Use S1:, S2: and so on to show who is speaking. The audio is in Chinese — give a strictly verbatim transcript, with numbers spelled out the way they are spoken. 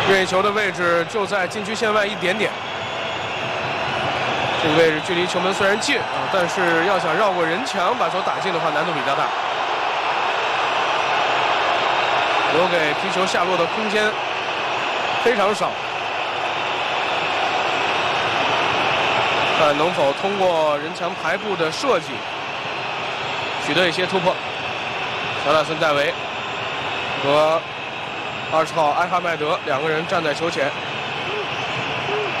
S1: 任意球的位置就在禁区线外一点点。这个位置距离球门虽然近啊，但是要想绕过人墙把球打进的话，难度比较大。留给皮球下落的空间非常少。看能否通过人墙排布的设计取得一些突破。乔纳森·戴维和二十号埃哈迈德两个人站在球前。